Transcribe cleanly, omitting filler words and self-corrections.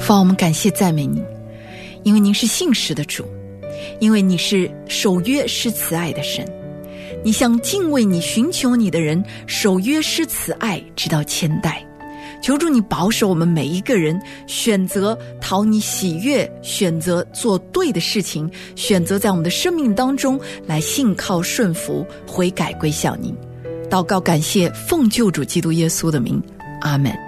父啊，我们感谢赞美您，因为您是信实的主，因为你是守约施慈爱的神，你向敬畏你寻求你的人守约施慈爱直到千代。求主你保守我们每一个人，选择讨你喜悦，选择做对的事情，选择在我们的生命当中来信靠顺服，悔改归向您。祷告感谢奉救主基督耶稣的名，阿们。